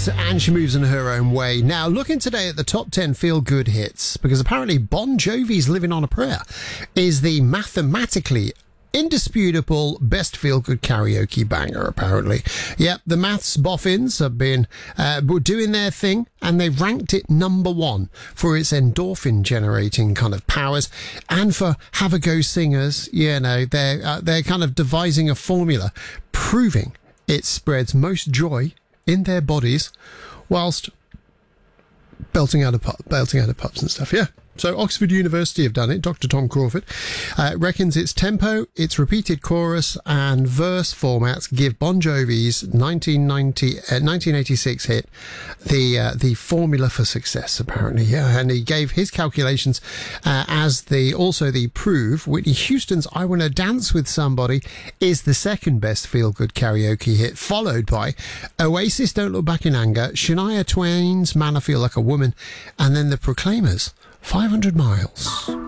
and she moves in her own way. Now, looking today at the top 10 feel-good hits, because apparently Bon Jovi's Living on a Prayer is the mathematically indisputable best feel-good karaoke banger, apparently. Yep, the maths boffins have been doing their thing, and they've ranked it number one for its endorphin-generating kind of powers, and for have-a-go singers, they're kind of devising a formula proving it spreads most joy in their bodies whilst belting out of pubs and stuff. Yeah. So Oxford University have done it. Dr. Tom Crawford reckons its tempo, its repeated chorus and verse formats give Bon Jovi's 1986 hit the formula for success, apparently. Yeah, and he gave his calculations as the proof. Whitney Houston's I Wanna Dance With Somebody is the second best feel-good karaoke hit, followed by Oasis Don't Look Back in Anger, Shania Twain's Man I Feel Like a Woman, and then the Proclaimers' 500 Miles.